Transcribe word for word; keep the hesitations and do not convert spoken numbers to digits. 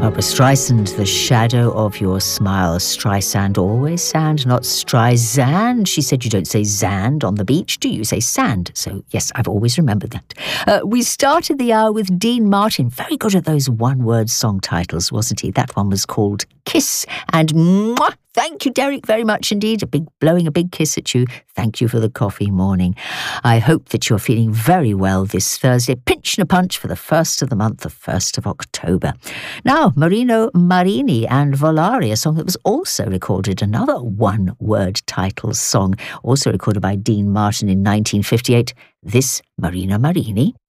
Barbra Streisand, The Shadow of Your Smile. Streisand, always sand, not Streisand. She said you don't say Zand on the beach, do you? You say sand. So, yes, I've always remembered that. Uh, we started the hour with Dean Martin. Very good at those one-word song titles, wasn't he? That one was called Kiss. And mwah! Thank you, Derek, very much indeed. A big blowing a big kiss at you. Thank you for the coffee morning. I hope that you're feeling very well this Thursday. Pinch and a punch for the first of the month, the first of October. Now, Marino Marini and Volare, a song that was also recorded, another one-word title song, also recorded by Dean Martin in nineteen fifty-eight. This, Marino Marini.